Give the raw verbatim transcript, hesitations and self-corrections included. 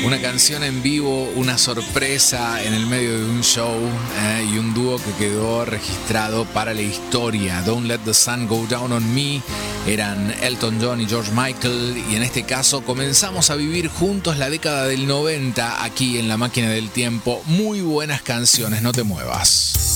Una canción en vivo, una sorpresa en el medio de un show eh, y un dúo que quedó registrado para la historia. Don't Let the Sun Go Down on Me eran Elton John y George Michael, y en este caso comenzamos a vivir juntos la década del noventa aquí en La Máquina del Tiempo. Muy buenas canciones, no te muevas.